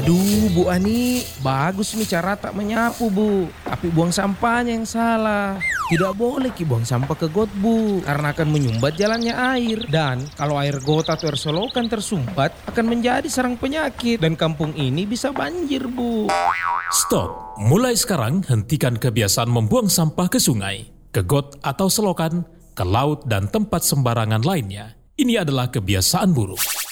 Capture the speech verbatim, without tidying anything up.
Aduh, Bu Ani, bagus nih cara tak menyapu, Bu. Tapi buang sampahnya yang salah. Tidak boleh ki buang sampah ke got, Bu, karena akan menyumbat jalannya air. Dan kalau air got atau air selokan tersumbat, akan menjadi sarang penyakit. Dan kampung ini bisa banjir, Bu. Stop. Mulai sekarang hentikan kebiasaan membuang sampah ke sungai, ke got atau selokan, ke laut dan tempat sembarangan lainnya. Ini adalah kebiasaan buruk.